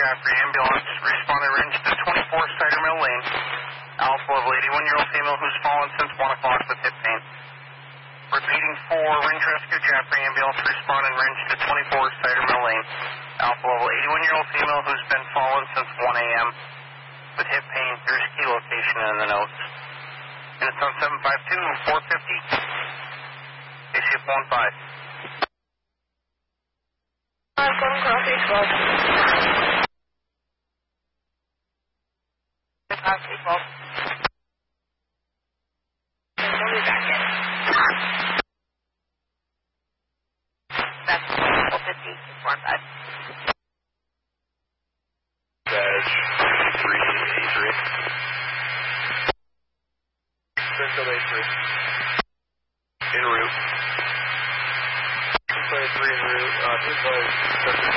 Jaffrey ambulance, responded range to 24 Cider Mill Lane. Alpha level 81-year-old female who's fallen since 1 o'clock with hip pain. Repeating 4, Range Rescue Jaffrey ambulance, responded range to 24 Cider Mill Lane. Alpha level 81-year-old female who's been fallen since 1 a.m. with hip pain. There's key location in the notes. Units on 752, 450, ACF 15. Cross 812. Cross 812. We'll be back in. That's 450, 615. Dash 383. Central 83. En route. 253 en route. 253.